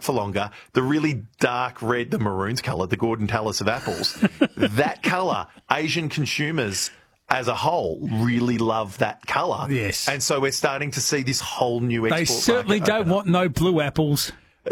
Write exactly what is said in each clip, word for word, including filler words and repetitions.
for longer, the really dark red, the maroons colour, the Gordon Tallis of apples, that colour, Asian consumers as a whole really love that colour. Yes. And so we're starting to see this whole new export They certainly market don't open want no blue apples.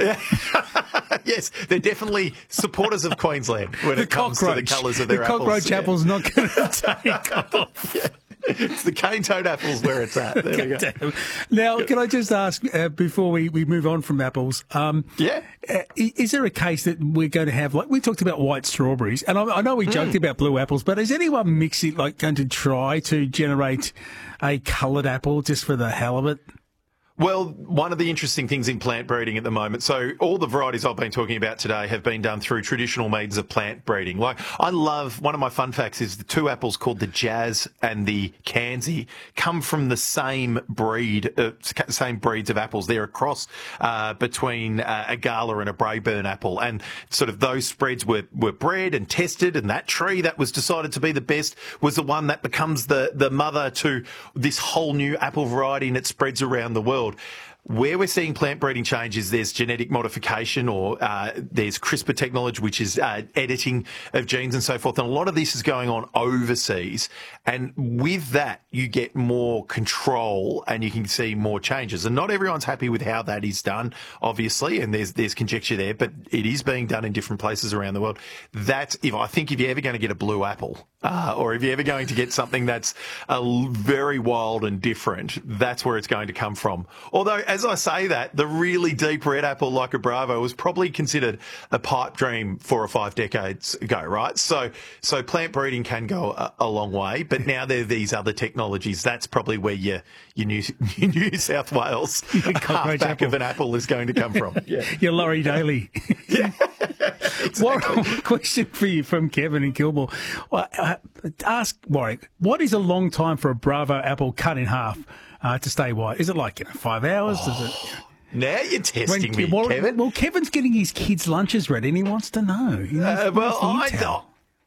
Yes, they're definitely supporters of Queensland when The it comes to the colours of their the apples. cockroach Yeah. apple's not going to take off. Yeah. It's the cane toad apples where it's at. There we go. Now, can I just ask, uh, before we, we move on from apples, um, Yeah. uh, i- is there a case that we're going to have, like, we talked about white strawberries, and I, I know we joked about blue apples, but is anyone mixing, like, going to try to generate a coloured apple just for the hell of it? Well, one of the interesting things in plant breeding at the moment, so all the varieties I've been talking about today have been done through traditional means of plant breeding. Like, I love, one of my fun facts is the two apples called the Jazz and the Kanzi come from the same breed, uh, same breeds of apples. They're a cross uh, between uh, a Gala and a Braeburn apple. And sort of those spreads were, were bred and tested, and that tree that was decided to be the best was the one that becomes the, the mother to this whole new apple variety, and it spreads around the world. Where we're seeing plant breeding change is there's genetic modification, or uh, there's CRISPR technology, which is uh, editing of genes and so forth. And a lot of this is going on overseas. And with that, you get more control and you can see more changes. And not everyone's happy with how that is done, obviously. And there's there's conjecture there, but it is being done in different places around the world. That's, if I think if you're ever going to get a blue apple, uh, or if you're ever going to get something that's uh, very wild and different, that's where it's going to come from. Although, as I say that, the really deep red apple like a Bravo was probably considered a pipe dream four or five decades ago, right? So, so plant breeding can go a, a long way, but now there are these other technologies. That's probably where your your New, your New South Wales halfback apple. of an apple is going to come from. Yeah. Your Laurie Daly. Yeah. Exactly. What, question for you from Kevin in Kilmore. Well, uh, ask Warwick, what is a long time for a Bravo apple cut in half uh, to stay white? Is it like, you know, five hours? Oh, Is it, now you're testing me, well, Kevin. Well, Kevin's getting his kids' lunches ready and he wants to know. You know Uh, well, I intel. don't.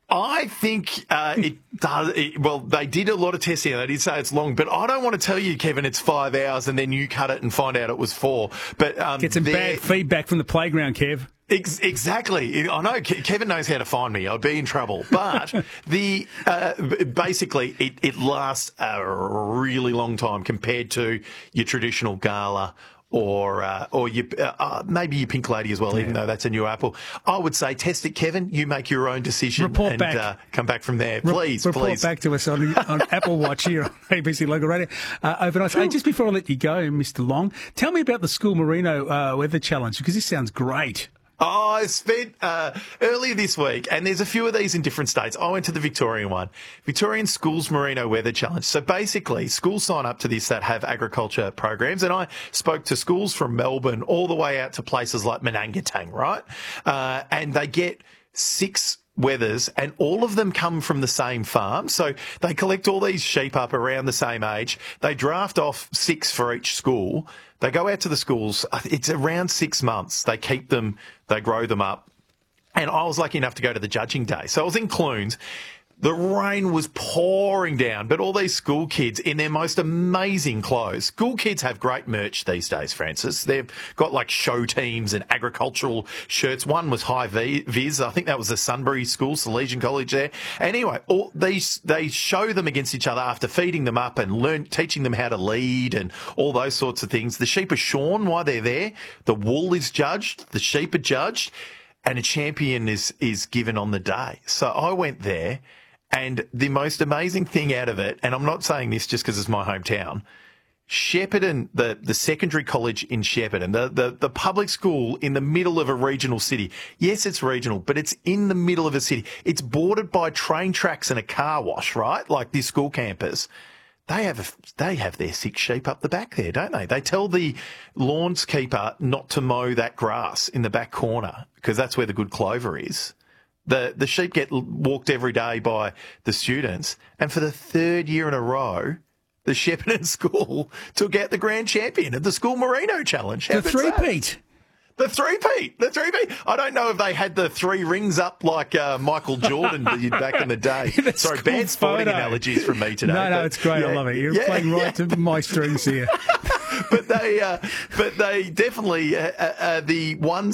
I think uh, it does. It, well, they did a lot of testing and they did say it's long, but I don't want to tell you, Kevin, it's five hours and then you cut it and find out it was four. But um, Get some bad feedback from the playground, Kev. Ex- exactly. I know Ke- Kevin knows how to find me. I'd be in trouble. But the uh, b- basically, it, it lasts a really long time compared to your traditional Gala. Or, uh, or you, uh, uh, maybe your Pink Lady as well, yeah. Even though that's a new apple. I would say test it, Kevin. You make your own decision. Report and, back. Uh, come back from there, Re- please. Report please. back to us on, on Apple Watch here on A B C Local Radio uh, overnight. Hey, just before I let you go, Mister Long, tell me about the School Merino uh, Weather Challenge, because this sounds great. Oh, I spent uh, earlier this week, and there's a few of these in different states. I went to the Victorian one, Victorian Schools Merino Weather Challenge. So basically, schools sign up to this that have agriculture programs, and I spoke to schools from Melbourne all the way out to places like Manangatang, right? Uh, and they get six weathers, and all of them come from the same farm. So they collect all these sheep up around the same age. They draft off six for each school. They go out to the schools. It's around six months. They keep them, they grow them up. And I was lucky enough to go to the judging day. So I was in Clunes. The rain was pouring down, but all these school kids in their most amazing clothes. School kids have great merch these days, Francis. They've got like show teams and agricultural shirts. One was High Vis. I think that was the Sunbury School, Salesian College there. Anyway, all these, they show them against each other after feeding them up and learn, teaching them how to lead and all those sorts of things. The sheep are shorn while they're there. The wool is judged. The sheep are judged. And a champion is, is given on the day. So I went there. And the most amazing thing out of it, and I'm not saying this just because it's my hometown, Shepparton, the, the secondary college in Shepparton, the, the, the public school in the middle of a regional city. Yes, it's regional, but it's in the middle of a city. It's bordered by train tracks and a car wash, right? Like this school campus. They have a, they have their six sheep up the back there, don't they? They tell the lawnskeeper not to mow that grass in the back corner because that's where the good clover is. The the sheep get walked every day by the students, and for the third year in a row, the Shepparton School took out the grand champion of the School Merino Challenge. How The good's that? three-peat. The three-peat. The three-peat. I don't know if they had the three rings up like uh, Michael Jordan did back in the day. Sorry, cool bad sporting photo. analogies from me today. No, no, but, it's great. yeah, I love it. You're yeah, playing right yeah. to my strings here. But they, uh, but they definitely, uh, uh, the one